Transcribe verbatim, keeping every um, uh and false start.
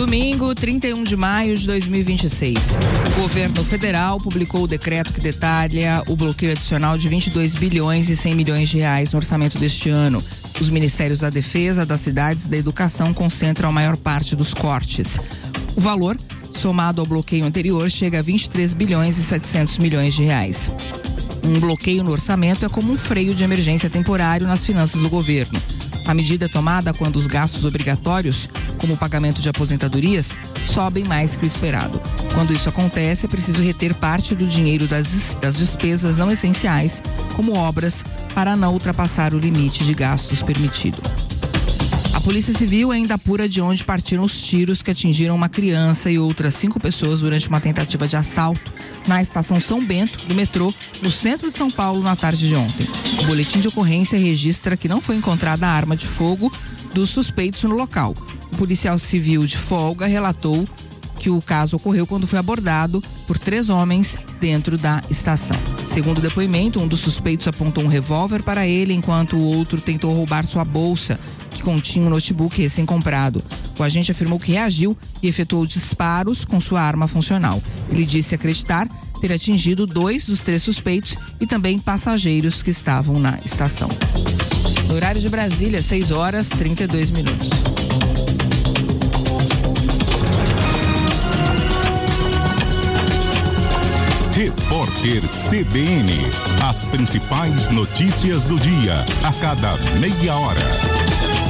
Domingo, trinta e um de maio de dois mil e vinte e seis. O governo federal publicou o decreto que detalha o bloqueio adicional de vinte e dois bilhões e cem milhões de reais no orçamento deste ano. Os ministérios da Defesa, das Cidades e da Educação concentram a maior parte dos cortes. O valor, somado ao bloqueio anterior, chega a vinte e três bilhões e setecentos milhões de reais. Um bloqueio no orçamento é como um freio de emergência temporário nas finanças do governo. A medida é tomada quando os gastos obrigatórios, como o pagamento de aposentadorias, sobem mais que o esperado. Quando isso acontece, é preciso reter parte do dinheiro das, das despesas não essenciais, como obras, para não ultrapassar o limite de gastos permitido. A Polícia Civil ainda apura de onde partiram os tiros que atingiram uma criança e outras cinco pessoas durante uma tentativa de assalto na estação São Bento, do metrô, no centro de São Paulo, na tarde de ontem. O boletim de ocorrência registra que não foi encontrada a arma de fogo dos suspeitos no local. O policial civil de folga relatou que o caso ocorreu quando foi abordado por três homens dentro da estação. Segundo o depoimento, um dos suspeitos apontou um revólver para ele, enquanto o outro tentou roubar sua bolsa, que continha um notebook recém-comprado. O agente afirmou que reagiu e efetuou disparos com sua arma funcional. Ele disse acreditar ter atingido dois dos três suspeitos e também passageiros que estavam na estação. No horário de Brasília, seis horas e trinta e dois minutos. Repórter C B N. As principais notícias do dia, a cada meia hora.